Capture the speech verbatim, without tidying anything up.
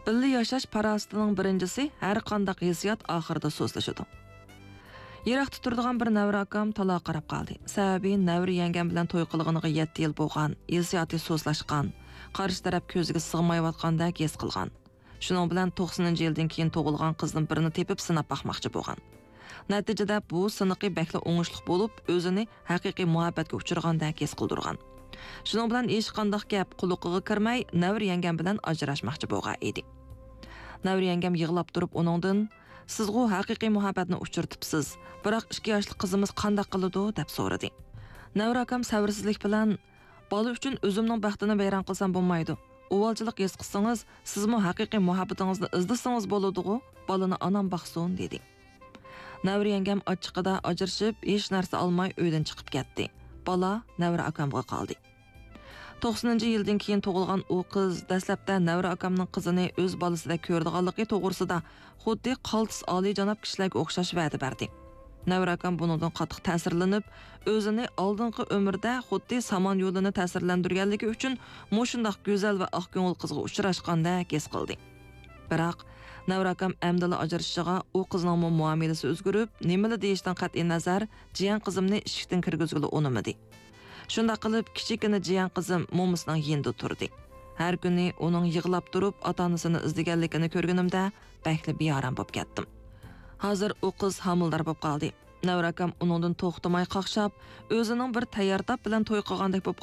Birli yashash parasitining birinchisi har qandaq hissiyot oxirida so'zlashadi. Yiroqda turadigan bir navra akam taloq qarab qoldi. Sababi navra yangam bilan to'y qilganiga yetti yil bo'lgan, hissiyoti so'zlashgan, qarshi taraf ko'ziga sig'mayotgandek his qilgan. Shuning bilan to'qsoninchi yildan keyin tug'ilgan qizning birini tepib sinab baxmoqchi bo'lgan. Natijada bu siniqi bakla o'ngishli bo'lib, o'zini haqiqiy muhabbatga uchirgandek his qildirgan. Shuning bilan hech qanday gap quluqiga kirmay, navra yangam bilan ajrashmoqchi bo'lgan edi. Navra yangam yig'lab turib uningdan "Sizgu haqiqiy muhabbatni uchirtibsiz, biroq ikki yoshli qizimiz qanday qiladi?" deb so'radi. Navra akam sabrsizlik bilan "Bola uchun o'zimning baxtini bayron qilsam bo'lmaydi. O'valchilik his qilsangiz, sizmi haqiqiy muhabbatingizni izlasangiz bo'ladi-ku, bolani onam baxsin" dedi. Navra yangam ochiqida ajrashib, hech narsa olmay uydan chiqib ketdi. Bola Navra akamga qoldi. to'qsoninchi yildan keyin tug'ilgan u qiz dastlabda Navra akamning qizini o'z bolasida ko'rdiganligi to'g'risida xuddi qaltis oliyjanob kishilarga o'xshash va'da berdi. Navra akam bundan qattiq ta'sirlanib, o'zini oldingi umrda xuddi samon yo'lini ta'sirlantirganligi uchun mushundaq go'zal va oqko'ngil qizga uchrashganda his qildi. Biroq Navra akam amdala ajrashishiga u qizning muomalasi o'zgarib, nimani deyishdan qat'iy nazar, jiyan qizimni eshikdan kirgizgili unimadi. Shunda qilib kichikina jiyan qizim mo'misning yenda turdi. Har kuni uning yig'lab turib, ota-onasini izlaganligini ko'rganimda bakli beoram bo'lib ketdim. Hozir u qiz homildor bo'lib qoldi. Navra akam uningdan to'xtamay qaqshab, o'zining bir tayyortap bilan to'y qilgandek bo'lib